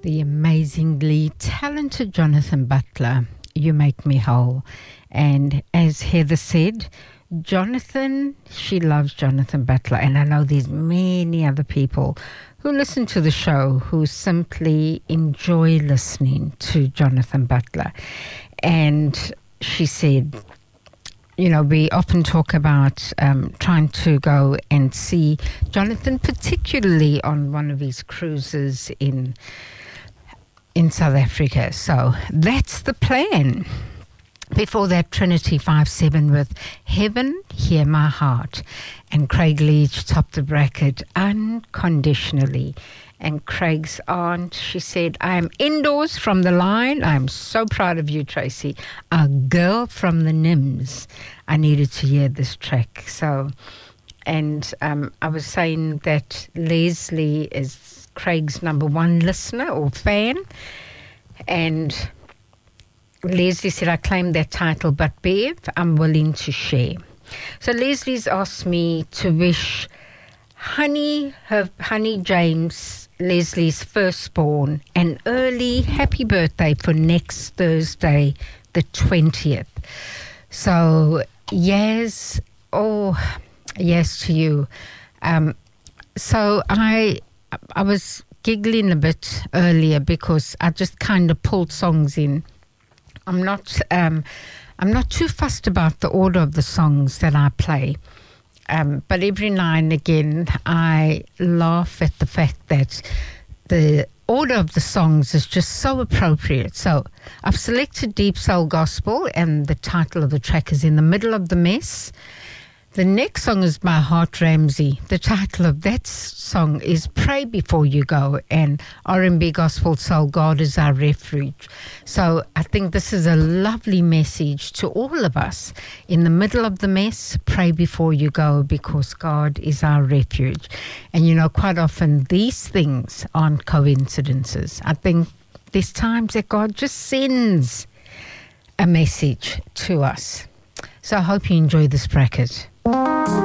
The amazingly talented Jonathan Butler, You Make Me Whole. And as Heather said, Jonathan, she loves Jonathan Butler. And I know there's many other people who listen to the show who simply enjoy listening to Jonathan Butler. And she said, you know, we often talk about trying to go and see Jonathan, particularly on one of his cruises in South Africa. So that's the plan. Before that, Trinity 5-7 with Heaven, Hear My Heart. And Craig Leach topped the bracket Unconditionally. And Craig's aunt, she said, I am indoors from the line. I'm so proud of you, Tracy. A girl from the Nims. I needed to hear this track. So, and I was saying that Leslie is Craig's number one listener or fan. And Leslie said, I claim that title, but Bev, I'm willing to share. So Leslie's asked me to wish Honey James, Leslie's firstborn, an early happy birthday for next Thursday, the 20th. So, yes to you. So I was giggling a bit earlier because I just kind of pulled songs in. I'm not too fussed about the order of the songs that I play. But every now and again, I laugh at the fact that the order of the songs is just so appropriate. So I've selected Deep Soul Gospel, and the title of the track is In the Middle of the Mess. The next song is by Hart Ramsey. The title of that song is Pray Before You Go, and R&B Gospel Soul, God is Our Refuge. So I think this is a lovely message to all of us. In the middle of the mess, pray before you go, because God is our refuge. And you know, quite often these things aren't coincidences. I think there's times that God just sends a message to us. So I hope you enjoy this bracket.